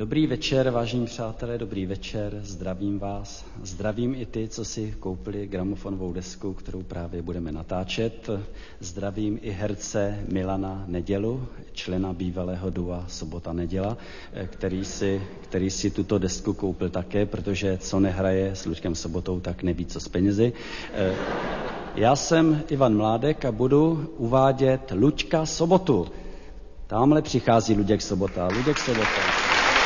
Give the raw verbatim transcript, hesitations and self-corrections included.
Dobrý večer, vážení přátelé, dobrý večer, zdravím vás. Zdravím i ty, co si koupili gramofonovou desku, kterou právě budeme natáčet. Zdravím i herce Milana Nedělu, člena bývalého dua Sobota Neděla, který si, který si tuto desku koupil také, protože co nehraje s Luďkem Sobotou, tak neví, co s penězi. Já jsem Ivan Mládek a budu uvádět Luďka Sobotu. Támhle přichází Luděk Sobota. Luděk Sobota.